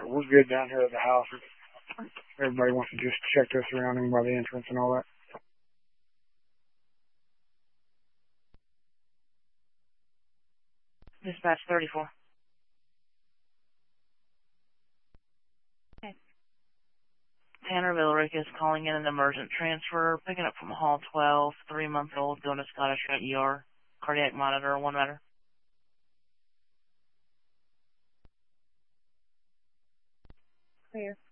we're good down here at the house. Everybody wants to just check their surroundings by the entrance and all that. Dispatch 34. Okay. Tanner Villarick is calling in an emergent transfer, picking up from Hall 12, 3-month-old, going to Scottish Rite ER, cardiac monitor, 1 matter. Clear.